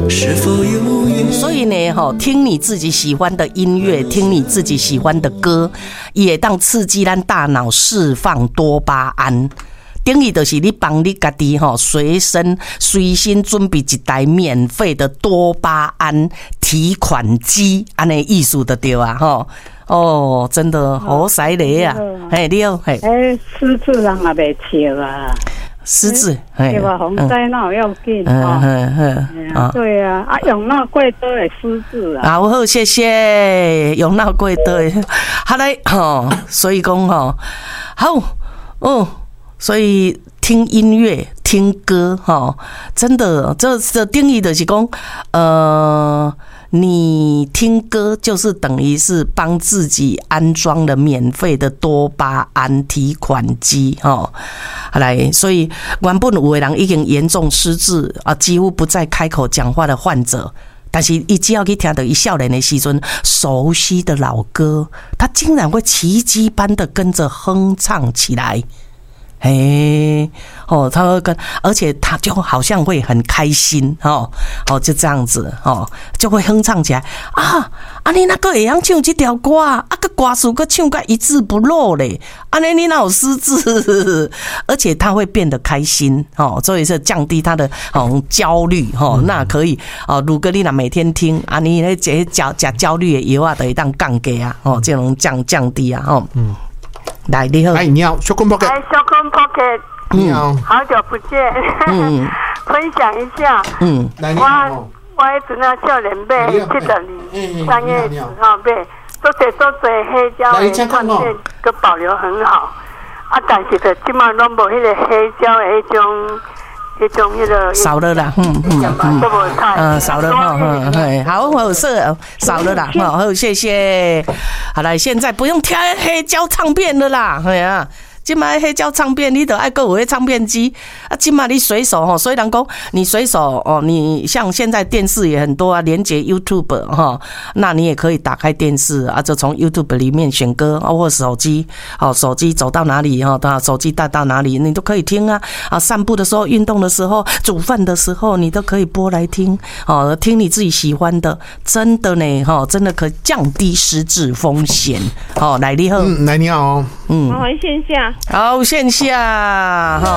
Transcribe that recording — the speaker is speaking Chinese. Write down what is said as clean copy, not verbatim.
是否有缘？ 所以呢，听你自己喜欢的音乐，听你自己喜欢的歌，也当刺激咱大脑释放多巴胺。等于就是你帮你自己随身准备一台免费的多巴胺提款机，这样的意思就对啊，哦，真的好犀利啊！嘿，你好，嘿， 狮子人也袂笑啊， 狮子， 对吧？洪灾那要紧啊，对啊，永闹贵都的狮子啊， 好，谢谢永闹贵的，好来，所以讲好，所以听音乐、听歌，真的，这定义的是讲，你听歌就是等于是帮自己安装了免费的多巴胺提款机，好来，所以原本有的人已经严重失智啊，几乎不再开口讲话的患者。但是，一只要去听到一少年的时阵熟悉的老歌，他竟然会奇迹般的跟着哼唱起来。他会跟，而且他就好像会很开心，就这样子，就会哼唱起来啊！你那个会晓唱这条歌啊？个歌词个唱个一字不漏嘞！你哪有失智？而且他会变得开心，所以是降低他的焦虑，那可以如果你若每天听你那这焦虑的药就会当降低啊，就能降低啊，来，你好， 你好，小坤 Pocket， 小坤 Pocket， 你好， 好久不见，分享一下， 来，你好， 我迄阵啊少年买70年3月10号买，做黑胶的唱片，佮保留很好，但是就即马拢无迄个黑胶的迄种迄个少了啦，少了好少了啦，好，谢谢。好来，现在不用挑黑胶唱片了啦，现在黑胶唱片你就爱有那唱片机啊，现在你随手虽然说你随手你像现在电视也很多啊，连接 YouTube 那你也可以打开电视啊，就从 YouTube 里面选歌或手机走到哪里手机带到哪里你都可以听啊，散步的时候、运动的时候、煮饭的时候你都可以播来听听你自己喜欢的，真的呢真的可以降低失智风险。来，你好， 来，你好， 我线下。 好，线下